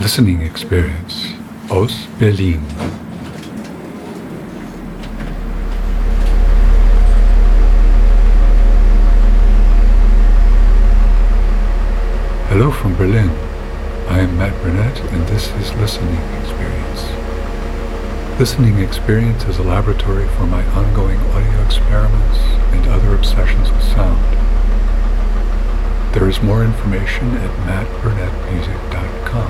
Listening experience aus Berlin. Hello from Berlin. I am Matt Burnett, and this is Listening Experience. Listening Experience is a laboratory for my ongoing audio experiments and other obsessions with sound. There is more information at mattburnettmusic.com.